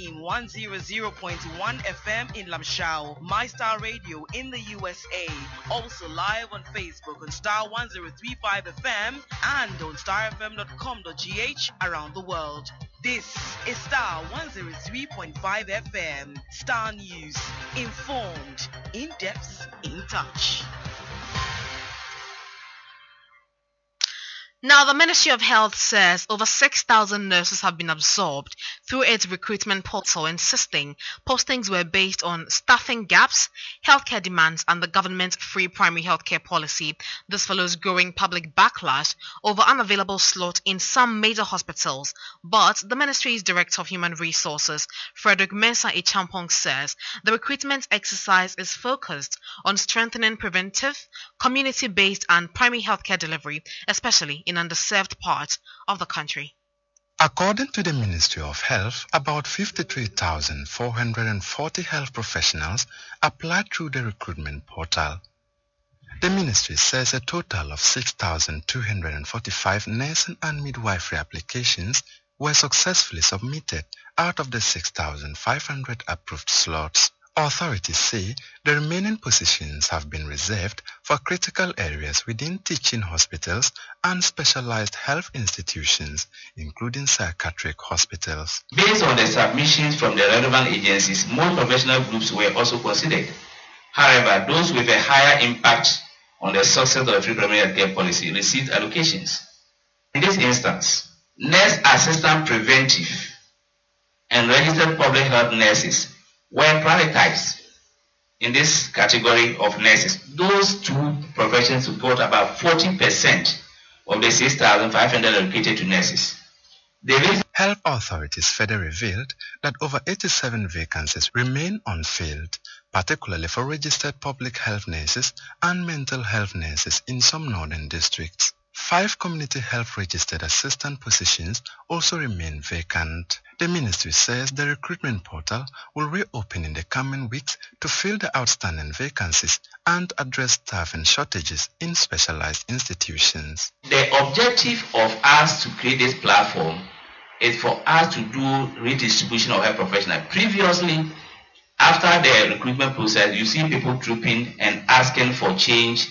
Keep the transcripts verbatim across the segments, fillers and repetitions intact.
Stream one hundred point one F M in Lamshao, MyStar Radio in the U S A. Also live on Facebook on Star one oh three point five F M and on star f m dot com dot g h around the world. This is Star one oh three point five F M. Star News. Informed, in depth, in touch. Now, the Ministry of Health says over six thousand nurses have been absorbed through its recruitment portal, insisting postings were based on staffing gaps, healthcare demands, and the government's free primary healthcare policy. This follows growing public backlash over unavailable slots in some major hospitals. But the Ministry's Director of Human Resources, Frederick Mensah Echampong, says the recruitment exercise is focused on strengthening preventive, community-based, and primary healthcare delivery, especially in in underserved parts of the country. According to the Ministry of Health, about fifty-three thousand four hundred forty health professionals applied through the recruitment portal. The ministry says a total of six thousand two hundred forty-five nursing and midwifery applications were successfully submitted out of the six thousand five hundred approved slots. Authorities say the remaining positions have been reserved for critical areas within teaching hospitals and specialized health institutions, including psychiatric hospitals. Based on the submissions from the relevant agencies, more professional groups were also considered. However, those with a higher impact on the success of the free primary healthcare policy received allocations. In this instance, nurse assistant preventive and registered public health nurses were prioritized in this category of nurses. Those two professions support about forty percent of the six thousand five hundred allocated to nurses. The health authorities further revealed that over eighty-seven vacancies remain unfilled, particularly for registered public health nurses and mental health nurses in some northern districts. Five community health registered assistant positions also remain vacant. The ministry says the recruitment portal will reopen in the coming weeks to fill the outstanding vacancies and address staffing shortages in specialized institutions. The objective of us to create this platform is for us to do redistribution of health professionals. Previously, after the recruitment process, you see people trooping and asking for change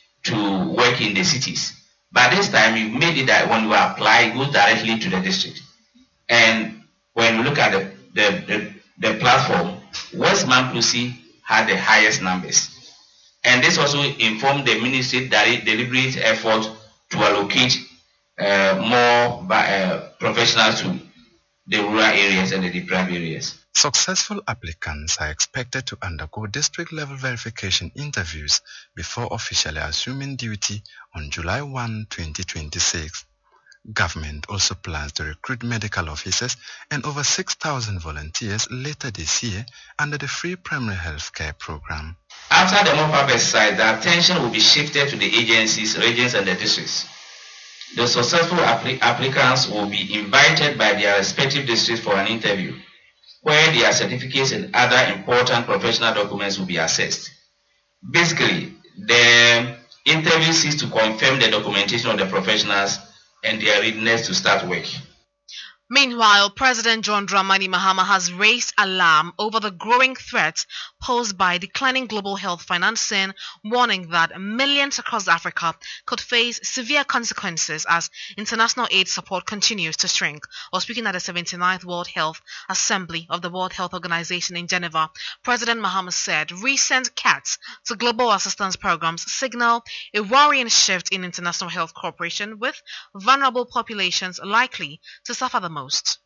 to work in the cities. But this time, you made it that when you apply, it goes directly to the district. And when you look at the, the, the, the platform, West Mamprusi had the highest numbers. And this also informed the ministry that deliberate effort to allocate uh, more uh, professionals to the rural areas and the deprived areas. Successful applicants are expected to undergo district-level verification interviews before officially assuming duty on July first, twenty twenty-six. Government also plans to recruit medical officers and over six thousand volunteers later this year under the free primary health care program. After the MOPAP exercise, the attention will be shifted to the agencies, regions, and the districts. The successful applic- applicants will be invited by their respective districts for an interview, where their certificates and other important professional documents will be assessed. Basically, the interview seeks to confirm the documentation of the professionals and their readiness to start work. Meanwhile, President John Dramani Mahama has raised alarm over the growing threat posed by declining global health financing, warning that millions across Africa could face severe consequences as international aid support continues to shrink. While speaking at the seventy-ninth World Health Assembly of the World Health Organization in Geneva, President Mahama said recent cuts to global assistance programs signal a worrying shift in international health cooperation, with vulnerable populations likely to suffer the most. Most.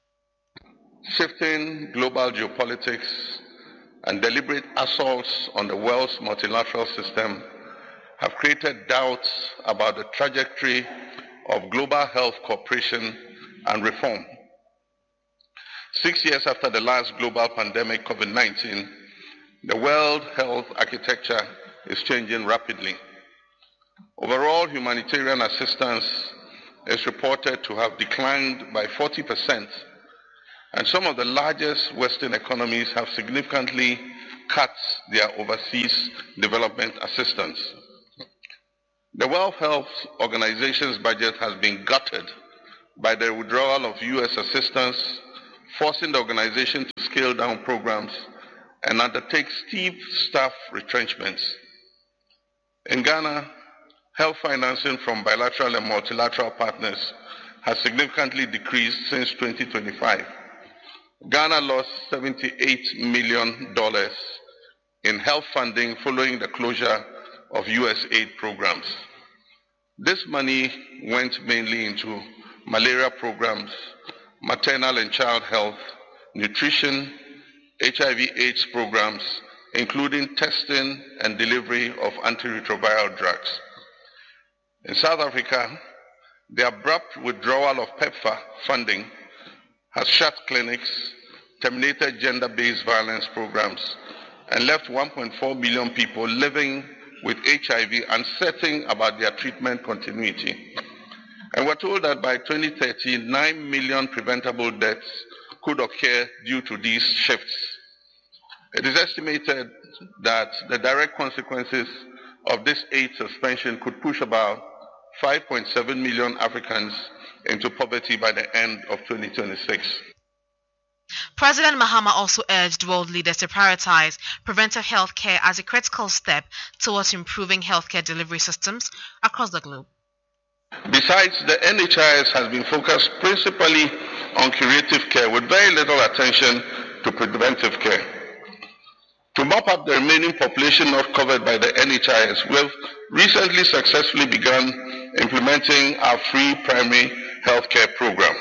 Shifting global geopolitics and deliberate assaults on the world's multilateral system have created doubts about the trajectory of global health cooperation and reform. Six years after the last global pandemic, COVID nineteen, the world health architecture is changing rapidly. Overall humanitarian assistance is reported to have declined by forty percent, and some of the largest Western economies have significantly cut their overseas development assistance. The World Health Organization's budget has been gutted by the withdrawal of U S assistance, forcing the organization to scale down programs and undertake steep staff retrenchments. In Ghana, health financing from bilateral and multilateral partners has significantly decreased since twenty twenty-five. Ghana lost seventy-eight million dollars in health funding following the closure of U S aid programs. This money went mainly into malaria programs, maternal and child health, nutrition, H I V AIDS programs, including testing and delivery of antiretroviral drugs. In South Africa, the abrupt withdrawal of PEPFAR funding has shut clinics, terminated gender-based violence programs, and left one point four million people living with H I V uncertain about their treatment continuity. And we're told that by twenty thirty, nine million preventable deaths could occur due to these shifts. It is estimated that the direct consequences of this aid suspension could push about five point seven million Africans into poverty by the end of twenty twenty-six. President Mahama also urged world leaders to prioritize preventive health care as a critical step towards improving healthcare delivery systems across the globe. Besides, the N H I S has been focused principally on curative care with very little attention to preventive care. To mop up the remaining population not covered by the N H I S, we have recently successfully begun implementing our free primary healthcare program.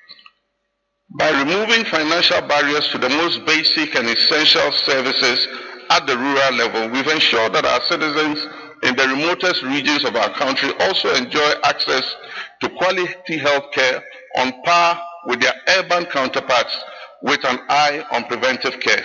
By removing financial barriers to the most basic and essential services at the rural level, we've ensured that our citizens in the remotest regions of our country also enjoy access to quality health care on par with their urban counterparts with an eye on preventive care.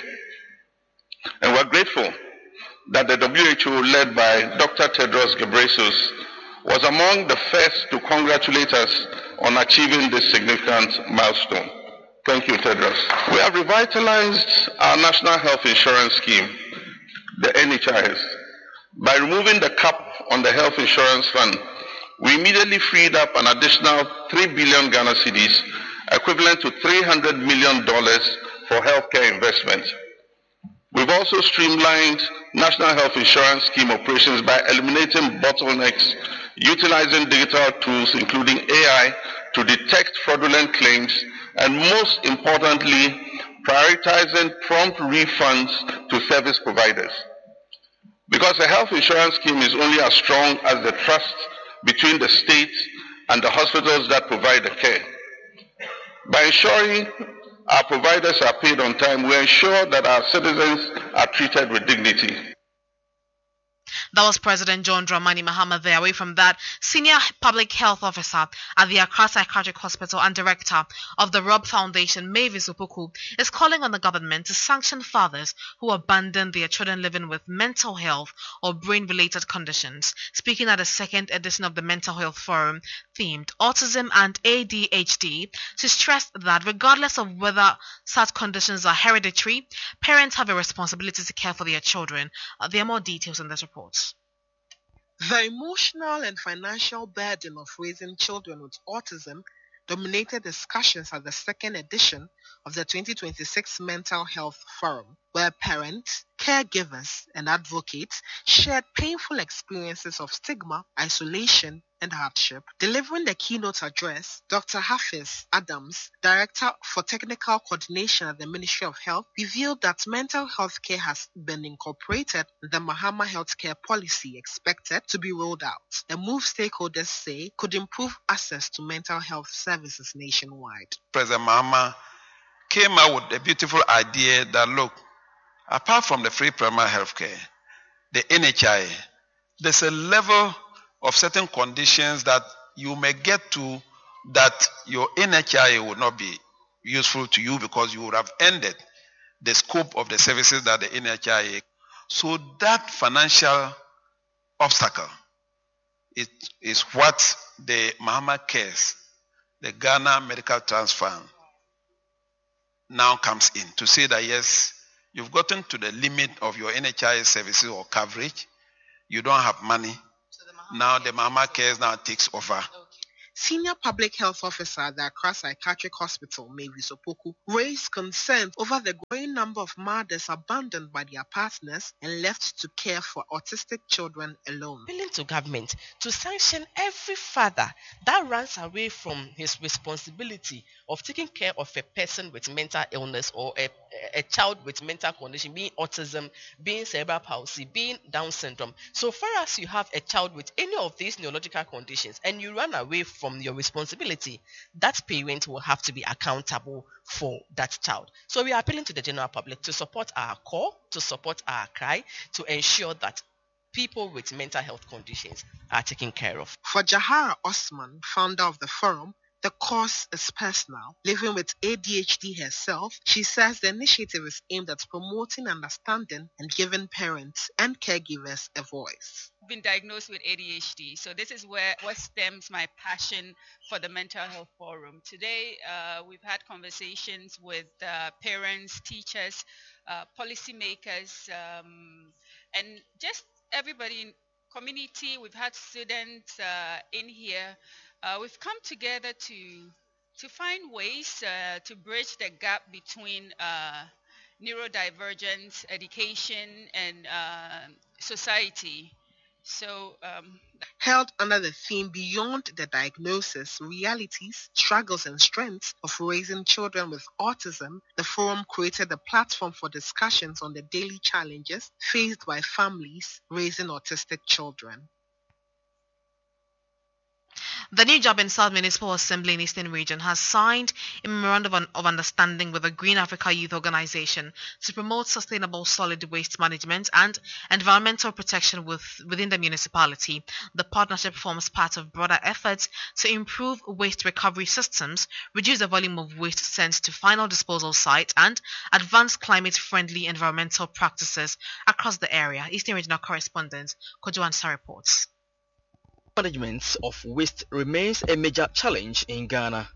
And we're grateful that the W H O, led by Doctor Tedros Ghebreyesus, was among the first to congratulate us on achieving this significant milestone. Thank you, Tedros. We have revitalized our National Health Insurance Scheme, the N H I S. By removing the cap on the Health Insurance Fund, we immediately freed up an additional three billion Ghana cedis, equivalent to three hundred million dollars for healthcare investment. We've also streamlined National Health Insurance Scheme operations by eliminating bottlenecks, utilizing digital tools including A I to detect fraudulent claims, and most importantly, prioritizing prompt refunds to service providers. Because a health insurance scheme is only as strong as the trust between the state and the hospitals that provide the care. By ensuring our providers are paid on time, we ensure that our citizens are treated with dignity. That was President John Dramani Mahama there. Away from that, Senior Public Health Officer at the Accra Psychiatric Hospital and Director of the Rob Foundation, Mavis Opoku, is calling on the government to sanction fathers who abandon their children living with mental health or brain-related conditions. Speaking at the second edition of the Mental Health Forum themed Autism and A D H D, she stressed that regardless of whether such conditions are hereditary, parents have a responsibility to care for their children. Uh, there are more details in this report. The emotional and financial burden of raising children with autism dominated discussions at the second edition of the twenty twenty-six Mental Health Forum, where parents, caregivers, and advocates shared painful experiences of stigma, isolation, and hardship. Delivering the keynote address, Doctor Hafiz Adams, Director for Technical Coordination at the Ministry of Health, revealed that mental health care has been incorporated in the Mahama healthcare policy expected to be rolled out, a move stakeholders say could improve access to mental health services nationwide. President Mahama came out with a beautiful idea that, look, apart from the free primary health care, the N H I, there's a level of certain conditions that you may get to that your N H I would not be useful to you because you would have ended the scope of the services that the N H I. So that financial obstacle is, is what the Mahama Cares, the Ghana Medical Trust Fund, now comes in to say that yes, you've gotten to the limit of your N H I services or coverage, you don't have money. Now the Mahama Cares now takes over. Okay. Senior Public Health Officer at the Accra Psychiatric Hospital, Mary Sopoku, raised concern over the growing number of mothers abandoned by their partners and left to care for autistic children alone. Appealing to government to sanction every father that runs away from his responsibility of taking care of a person with mental illness or a, a child with mental condition, being autism, being cerebral palsy, being Down syndrome. So far as you have a child with any of these neurological conditions and you run away from your responsibility, that parent will have to be accountable for that child. So we are appealing to the general public to support our call, to support our cry, to ensure that people with mental health conditions are taken care of. For Jahara Osman, founder of the forum, the cause is personal. Living with A D H D herself, she says the initiative is aimed at promoting understanding and giving parents and caregivers a voice. I've been diagnosed with A D H D, so this is where what stems my passion for the Mental Health Forum. Today, uh, we've had conversations with uh, parents, teachers, uh, policymakers, um, and just everybody in community. We've had students uh, in here. Uh, we've come together to to find ways uh, to bridge the gap between uh, neurodivergence, education, and uh, society. So, um, held under the theme Beyond the Diagnosis, Realities, Struggles and Strengths of Raising Children with Autism, the forum created a platform for discussions on the daily challenges faced by families raising autistic children. The New Job in South Municipal Assembly in Eastern Region has signed a memorandum of understanding with the Green Africa Youth Organization to promote sustainable solid waste management and environmental protection with, within the municipality. The partnership forms part of broader efforts to improve waste recovery systems, reduce the volume of waste sent to final disposal sites, and advance climate-friendly environmental practices across the area. Eastern Regional Correspondent Kojo Ansa reports. Management of waste remains a major challenge in Ghana.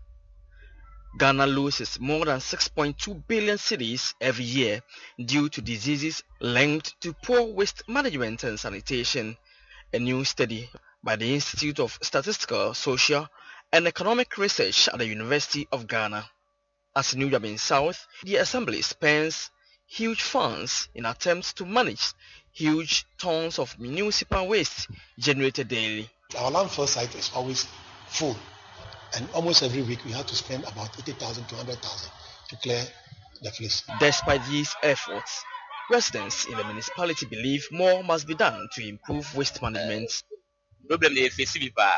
Ghana loses more than six point two billion cedis every year due to diseases linked to poor waste management and sanitation. A new study by the Institute of Statistical, Social and Economic Research at the University of Ghana. As New Job in South, the Assembly spends huge funds in attempts to manage huge tons of municipal waste generated daily. Our landfill site is always full, and almost every week we have to spend about eighty thousand to one hundred thousand to clear the place. Despite these efforts, residents in the municipality believe more must be done to improve waste management. Problem they face bipa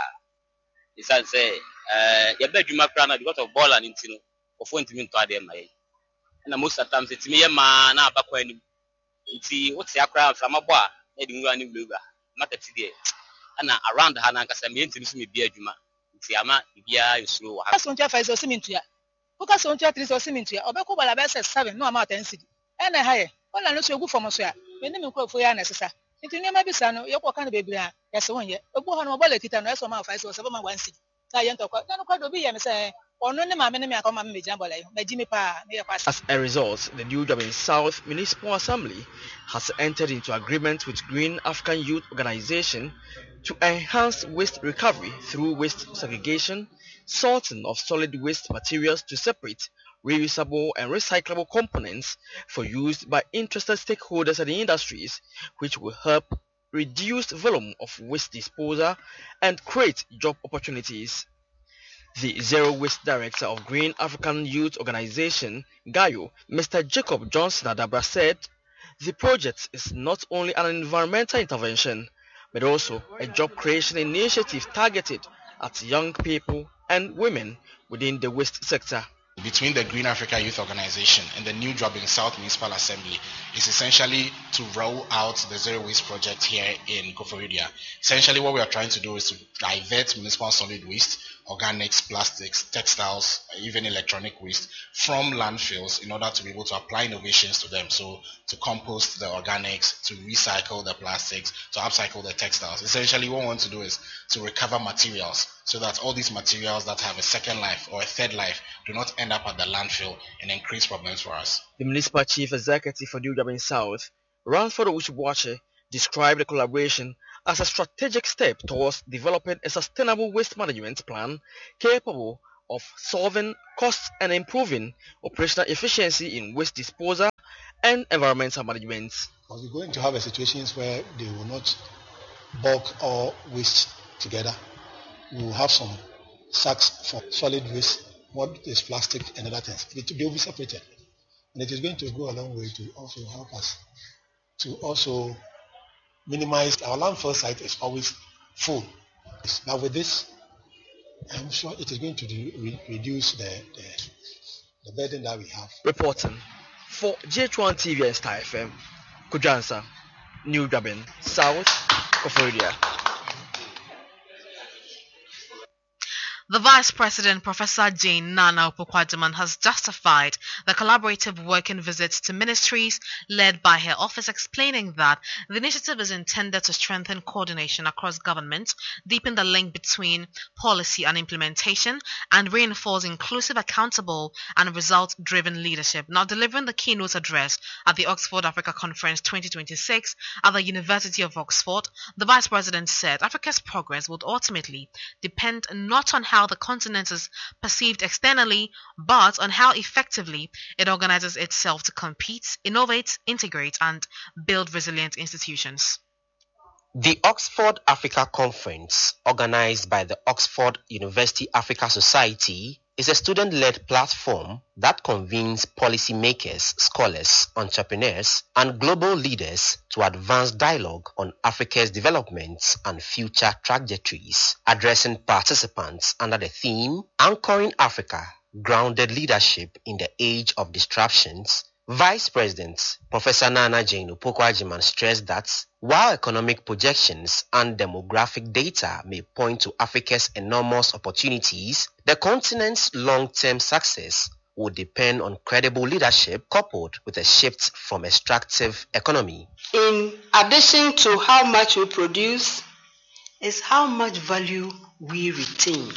is that say uh you bet you macrana because of ball and intino of one to to ade mai. And most of the times it's me ma na abakwa ni nti what's your crowd from abo a e di nwa ni bluga market there. And around the Hanan Casamian to me be a Juma, Tiama, Bia, you slow. I don't have a cemetery. Focus on Chatris or cemetery, or Bako Balabas seven, no amount and city. And I hire, all I know so good for Monsieur, when you call for your necessary. If you never be son, you're walking baby, yes, one year, a boy on a bullet, and rest of my face or seven one city. I don't talk, don't quite be, and say, or no, my enemy, I come and be Jambola, by Jimmy Pa, near Pass. As a result, the New Job in South Municipal Assembly has entered into agreement with Green African Youth Organization to enhance waste recovery through waste segregation, sorting of solid waste materials to separate reusable and recyclable components for use by interested stakeholders and the industries, which will help reduce the volume of waste disposal and create job opportunities. The Zero Waste Director of Green African Youth Organization, GAYO, Mister Jacob Johnson Adabra said, the project is not only an environmental intervention, but also a job creation initiative targeted at young people and women within the waste sector. Between the Green Africa Youth Organization and the New Job in South Municipal Assembly is essentially to roll out the Zero Waste Project here in Koforidua. Essentially what we are trying to do is to divert municipal solid waste, organics, plastics, textiles, even electronic waste from landfills in order to be able to apply innovations to them. So to compost the organics, to recycle the plastics, to upcycle the textiles. Essentially what we want to do is to recover materials so that all these materials that have a second life or a third life do not end up at the landfill and increase problems for us. The Municipal Chief Executive for New Job in South, Ransford Uchibuache, described the collaboration as a strategic step towards developing a sustainable waste management plan capable of solving costs and improving operational efficiency in waste disposal and environmental management. Because we're going to have a situations where they will not bulk all waste together. We will have some sacks for solid waste, what is plastic and other things. They will be separated. And it is going to go a long way to also help us to also minimize. Our landfill site is always full. But with this, I'm sure it is going to re reduce the, the, the burden that we have. Reporting for G H one T V and Star F M, Kujansa, New Dublin, South, Koforidua. The Vice President, Professor Jane Nana Opoku-Agyeman, has justified the collaborative working visits to ministries led by her office, explaining that the initiative is intended to strengthen coordination across government, deepen the link between policy and implementation, and reinforce inclusive, accountable, and result-driven leadership. Now, delivering the keynote address at the Oxford Africa Conference twenty twenty-six at the University of Oxford, the Vice President said Africa's progress would ultimately depend not on how the continent is perceived externally, but on how effectively it organizes itself to compete, innovate, integrate, and build resilient institutions. The Oxford Africa Conference, organized by the Oxford University Africa Society, is a student-led platform that convenes policymakers, scholars, entrepreneurs, and global leaders to advance dialogue on Africa's developments and future trajectories, addressing participants under the theme Anchoring Africa, Grounded Leadership in the Age of Disruptions. Vice President Professor Nana Jane Opoku-Agyeman stressed that while economic projections and demographic data may point to Africa's enormous opportunities, the continent's long-term success will depend on credible leadership coupled with a shift from extractive economy. In addition to how much we produce, is how much value we retain.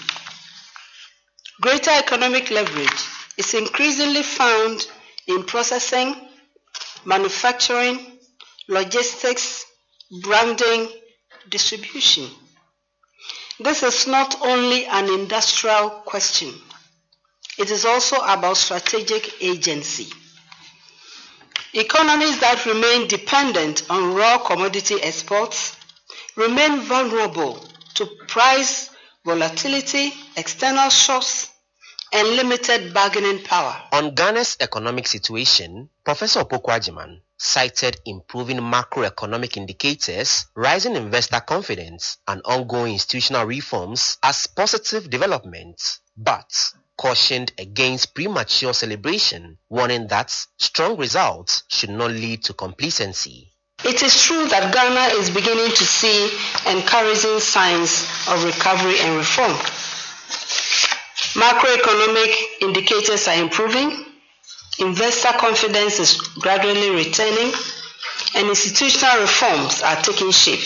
Greater economic leverage is increasingly found in processing, manufacturing, logistics, branding, distribution. This is not only an industrial question. It is also about strategic agency. Economies that remain dependent on raw commodity exports remain vulnerable to price volatility, external shocks, and limited bargaining power. On Ghana's economic situation, Professor Opoku-Agyeman cited improving macroeconomic indicators, rising investor confidence, and ongoing institutional reforms as positive developments, but cautioned against premature celebration, warning that strong results should not lead to complacency. It is true that Ghana is beginning to see encouraging signs of recovery and reform. Macroeconomic indicators are improving, investor confidence is gradually returning, and institutional reforms are taking shape.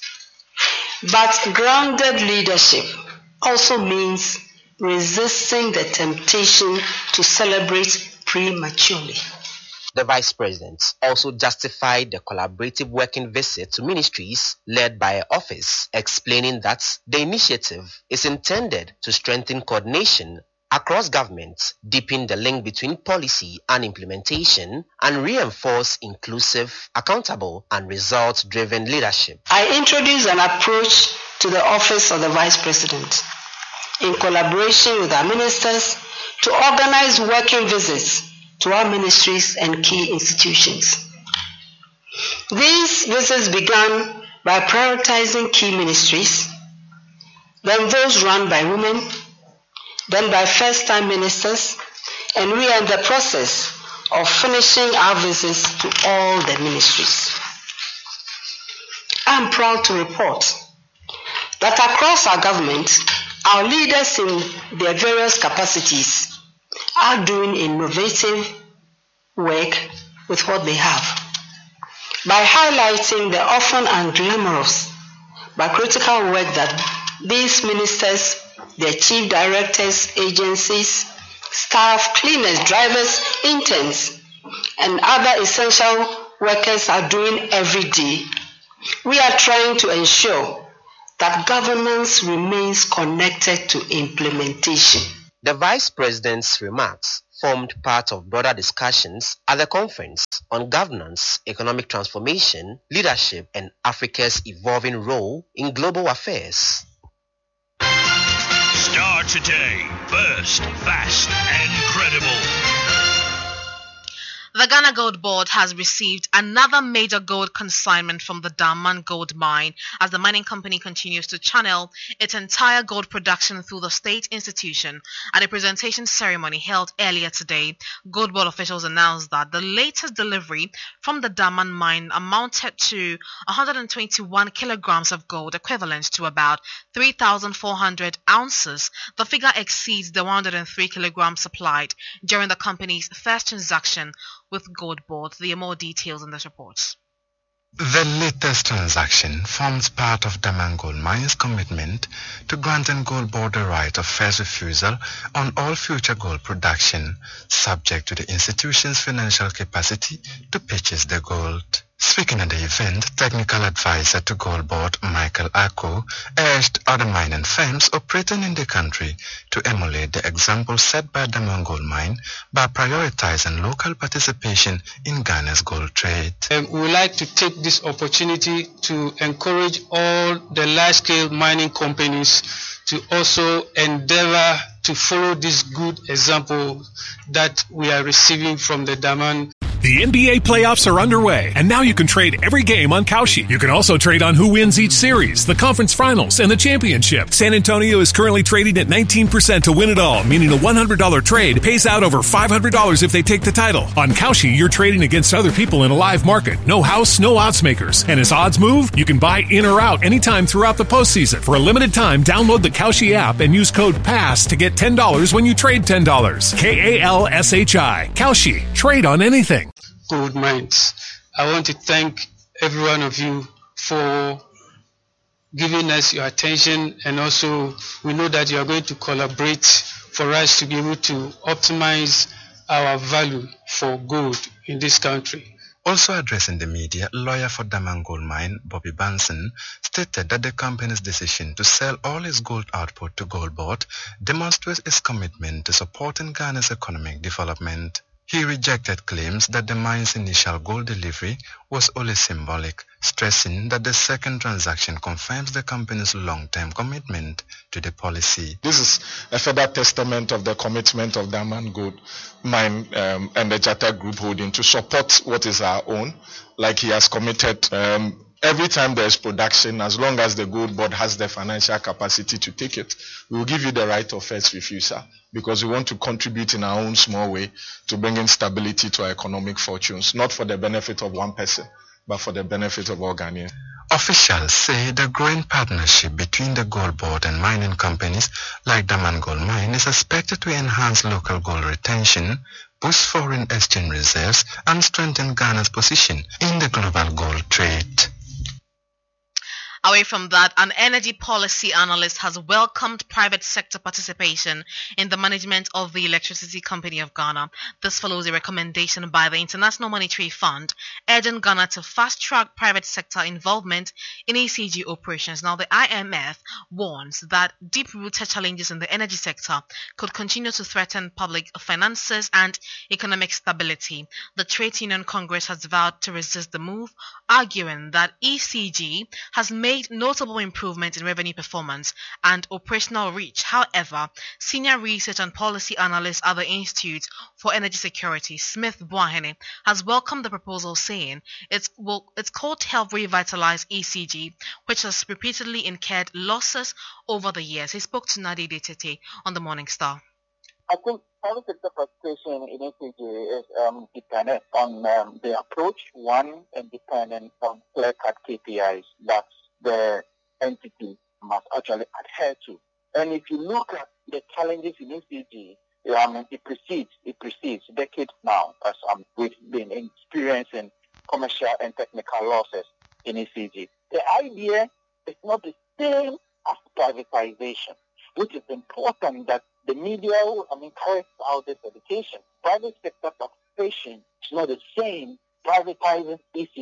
But grounded leadership also means resisting the temptation to celebrate prematurely. The Vice President also justified the collaborative working visit to ministries led by her office, explaining that the initiative is intended to strengthen coordination across government, deepen the link between policy and implementation, and reinforce inclusive, accountable, and results-driven leadership. I introduced an approach to the Office of the Vice President in collaboration with our ministers to organize working visits to our ministries and key institutions. These visits began by prioritizing key ministries, then those run by women, then by first-time ministers, and we are in the process of finishing our visits to all the ministries. I am proud to report that across our government, our leaders in their various capacities are doing innovative work with what they have. By highlighting the often unglamorous but critical work that these ministers, their chief directors, agencies, staff, cleaners, drivers, interns, and other essential workers are doing every day, We are trying to ensure that governance remains connected to implementation. The Vice President's remarks formed part of broader discussions at the conference on governance, economic transformation, leadership, and Africa's evolving role in global affairs. Start today. First, fast, and credible. The Ghana Gold Board has received another major gold consignment from the Daman Gold Mine as the mining company continues to channel its entire gold production through the state institution. At a presentation ceremony held earlier today, Gold Board officials announced that the latest delivery from the Daman mine amounted to one hundred twenty-one kilograms of gold, equivalent to about three thousand four hundred ounces. The figure exceeds the one hundred three kilograms supplied during the company's first transaction with Gold Board. There are more details in this report. The latest transaction forms part of Daman Gold Mine's commitment to granting Gold Board the right of first refusal on all future gold production, subject to the institution's financial capacity to purchase the gold. Speaking at the event, technical advisor to Gold Board Michael Ako urged other mining firms operating in the country to emulate the example set by Daman Gold Mine by prioritizing local participation in Ghana's gold trade. Um, we would like to take this opportunity to encourage all the large-scale mining companies to also endeavor to follow this good example that we are receiving from the Daman. The N B A playoffs are underway, and now you can trade every game on Kalshi. You can also trade on who wins each series, the conference finals, and the championship. San Antonio is currently trading at nineteen percent to win it all, meaning a one hundred dollars trade pays out over five hundred dollars if they take the title. On Kalshi, you're trading against other people in a live market. No house, no odds makers. And as odds move, you can buy in or out anytime throughout the postseason. For a limited time, download the Kalshi app and use code PASS to get ten dollars when you trade ten dollars. K A L S H I. Kalshi. Trade on anything. Gold mines. I want to thank every one of you for giving us your attention, and also we know that you are going to collaborate for us to be able to optimize our value for gold in this country. Also addressing the media, lawyer for Daman Gold Mine, Bobby Banson, stated that the company's decision to sell all its gold output to Gold Board demonstrates its commitment to supporting Ghana's economic development. He rejected claims that the mine's initial gold delivery was only symbolic, stressing that the second transaction confirms the company's long-term commitment to the policy. This is a further testament of the commitment of Daman Gold Mine um, and the Jatta Group Holding to support what is our own, like he has committed. Um, Every time there is production, as long as the Gold Board has the financial capacity to take it, we will give you the right of first refusal, because we want to contribute in our own small way to bringing stability to our economic fortunes, not for the benefit of one person, but for the benefit of all Ghanaians. Officials say the growing partnership between the Gold Board and mining companies like Daman Gold Mine is expected to enhance local gold retention, boost foreign exchange reserves, and strengthen Ghana's position in the global gold trade. Away from that, an energy policy analyst has welcomed private sector participation in the management of the Electricity Company of Ghana. This follows a recommendation by the International Monetary Fund urging Ghana to fast-track private sector involvement in E C G operations. Now, the I M F warns that deep-rooted challenges in the energy sector could continue to threaten public finances and economic stability. The Trade Union Congress has vowed to resist the move, arguing that E C G has made notable improvement in revenue performance and operational reach. However, senior research and policy analyst at the Institute for Energy Security, Smith Boahene, has welcomed the proposal, saying it's, will, it's called to help revitalize E C G, which has repeatedly incurred losses over the years. He spoke to Nadi Detete on the Morning Star. I think private sector participation in E C G is um, dependent on um, the approach, one, and dependent on clear-cut K P Is that the entity must actually adhere to. And if you look at the challenges in E C G, um, it precedes it precedes decades now, as um, we've been experiencing commercial and technical losses in E C G. The idea is not the same as privatization, which is important that the media will I mean, carry out this education. Private sector participation is not the same privatizing E C G.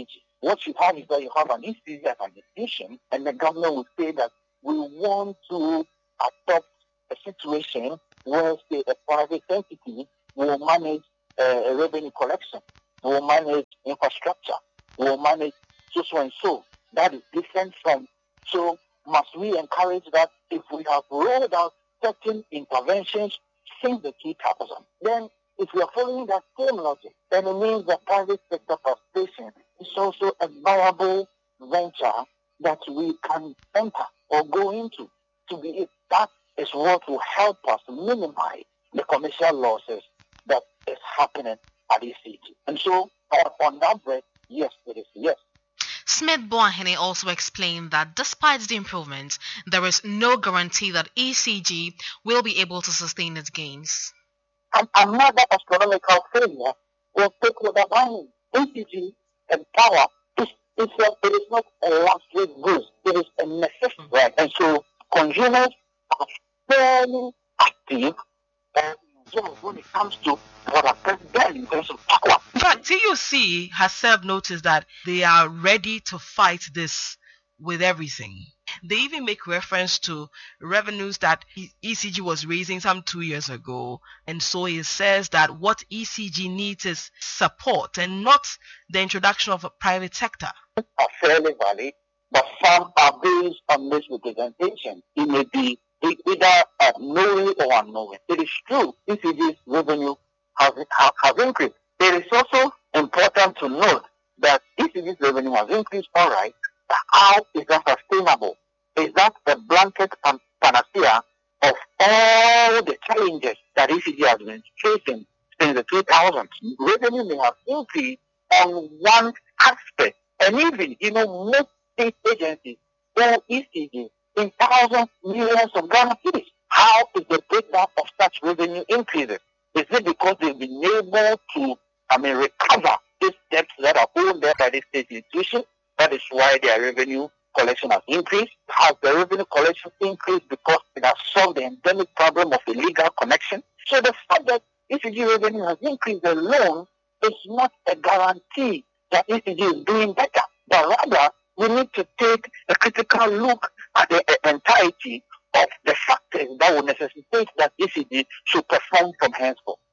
What you have is that you have an E C G as an institution, and the government will say that we want to adopt a situation where, say, a private entity will manage uh, revenue collection, will manage infrastructure, will manage so, so and so. That is different from, so must we encourage that if we have rolled out certain interventions since the two thousand, then if we are following that same logic, then it means the private sector participation is also a viable venture that we can enter or go into. To be that is what will help us minimize the commercial losses that is happening at E C G. And so, on, on that breath, yes, it is yes. Smith Boahene also explained that despite the improvements, there is no guarantee that E C G will be able to sustain its gains. And another astronomical failure will take over buying. E C G and power is, is a, it is not a last rate goods, it is a necessity. Right? And so consumers are fairly active and when it comes to what affects them in terms of power. In fact, T U C has served notice that they are ready to fight this with everything. They even make reference to revenues that E C G was raising some two years ago. And so it says that what E C G needs is support and not the introduction of a private sector. Are fairly valid, but some are based on misrepresentation. It may be either uh, knowing or unknowing. It is true, E C G's revenue has, has, has increased. It is also important to note that E C G's revenue has increased, all right, but how is that sustainable? Is that the blanket pan- panacea of all the challenges that E C G has been facing since the two thousands? Revenue may have increased on one aspect, and even, you know, most state agencies owe E C G in thousands, millions of Ghana cedis. How is the breakdown of such revenue increases? Is it because they've been able to, I mean, recover these debts that are owed there by the state institution? That is why their revenue collection has increased. Has the revenue collection increased because it has solved the endemic problem of illegal connection? So the fact that E C G revenue has increased alone is not a guarantee that E C G is doing better, but rather we need to take a critical look at the entirety of the factors that will necessitate that E C G should perform from henceforth.